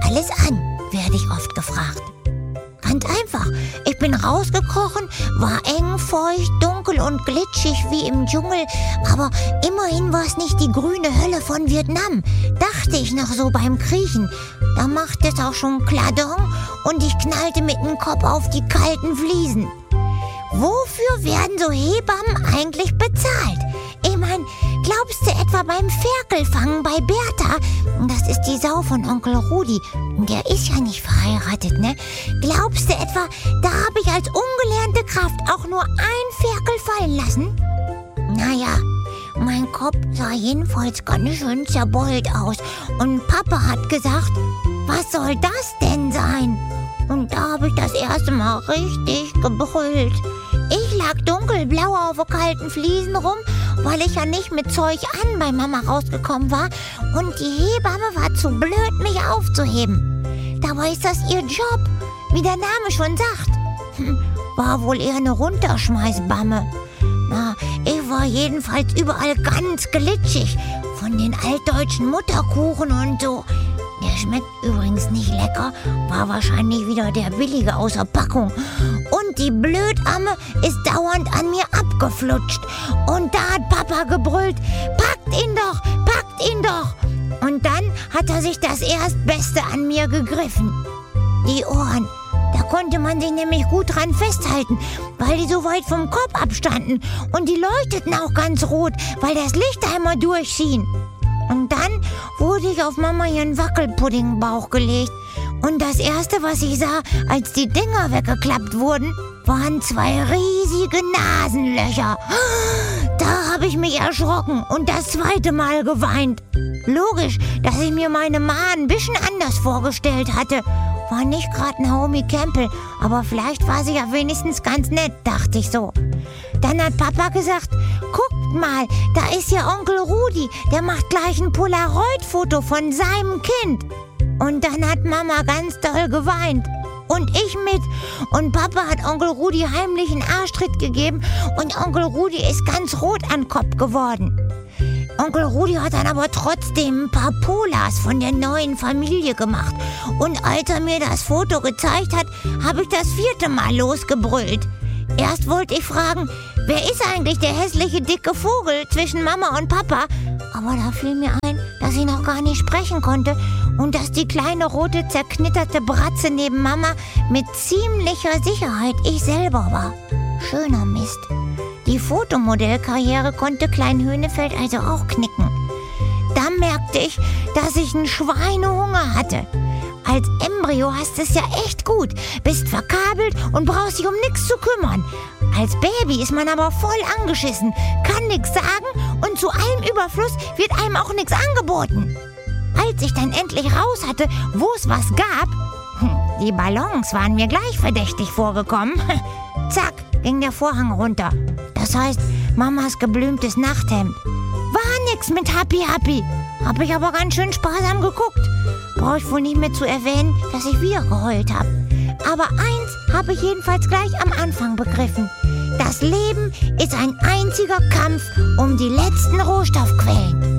alles an, werde ich oft gefragt. Ganz einfach. Ich bin rausgekrochen, war eng, feucht, dunkel und glitschig wie im Dschungel. Aber immerhin war es nicht die grüne Hölle von Vietnam, dachte ich noch so beim Kriechen. Da machte es auch schon Kladong und ich knallte mit dem Kopf auf die kalten Fliesen. Wofür werden so Hebammen eigentlich bezahlt? Ich meine, glaubst du etwa beim Ferkelfangen bei Bertha, das ist die Sau von Onkel Rudi, der ist ja nicht verheiratet, ne? Glaubst du etwa, da habe ich als ungelernte Kraft auch nur ein Ferkel fallen lassen? Naja, mein Kopf sah jedenfalls ganz schön zerbeult aus und Papa hat gesagt, was soll das denn sein? Und da habe ich das erste Mal richtig gebrüllt. Ich lag dunkelblau auf kalten Fliesen rum, weil ich ja nicht mit Zeug an bei Mama rausgekommen war und die Hebamme war zu blöd, mich aufzuheben. Dabei ist das ihr Job, wie der Name schon sagt. War wohl eher eine Runterschmeißbamme. Na, ich war jedenfalls überall ganz glitschig, von den altdeutschen Mutterkuchen und so. Der schmeckt übrigens nicht lecker, war wahrscheinlich wieder der billige aus der Packung. Und die Blödamme ist dauernd an mir abgeflutscht. Und da hat Papa gebrüllt, packt ihn doch, packt ihn doch. Und dann hat er sich das Erstbeste an mir gegriffen. Die Ohren, da konnte man sich nämlich gut dran festhalten, weil die so weit vom Kopf abstanden. Und die leuchteten auch ganz rot, weil das Licht einmal durchschien. Und dann wurde ich auf Mama ihren Wackelpuddingbauch gelegt. Und das Erste, was ich sah, als die Dinger weggeklappt wurden, waren 2 riesige Nasenlöcher. Da habe ich mich erschrocken und das 2. Mal geweint. Logisch, dass ich mir meine Ma ein bisschen anders vorgestellt hatte. War nicht gerade Naomi Campbell, aber vielleicht war sie ja wenigstens ganz nett, dachte ich so. Dann hat Papa gesagt, guckt mal, da ist ja Onkel Rudi, der macht gleich ein Polaroid-Foto von seinem Kind. Und dann hat Mama ganz doll geweint. Und ich mit. Und Papa hat Onkel Rudi heimlich einen Arschtritt gegeben und Onkel Rudi ist ganz rot an den Kopf geworden. Onkel Rudi hat dann aber trotzdem ein paar Polas von der neuen Familie gemacht. Und als er mir das Foto gezeigt hat, habe ich das 4. Mal losgebrüllt. Erst wollte ich fragen, wer ist eigentlich der hässliche dicke Vogel zwischen Mama und Papa? Aber da fiel mir ein, dass ich noch gar nicht sprechen konnte und dass die kleine rote zerknitterte Bratze neben Mama mit ziemlicher Sicherheit ich selber war. Schöner Mist. Die Fotomodellkarriere konnte Klein Höhnefeld also auch knicken. Da merkte ich, dass ich einen Schweinehunger hatte. Als Embryo hast es ja echt gut, bist verkabelt und brauchst dich um nichts zu kümmern. Als Baby ist man aber voll angeschissen, kann nichts sagen und zu allem Überfluss wird einem auch nichts angeboten. Als ich dann endlich raus hatte, wo es was gab, die Ballons waren mir gleich verdächtig vorgekommen. Zack, ging der Vorhang runter. Das heißt, Mamas geblümtes Nachthemd. War nix mit Happy Happy. Hab ich aber ganz schön sparsam geguckt. Brauche ich wohl nicht mehr zu erwähnen, dass ich wieder geheult habe. Aber eins habe ich jedenfalls gleich am Anfang begriffen. Das Leben ist ein einziger Kampf um die letzten Rohstoffquellen.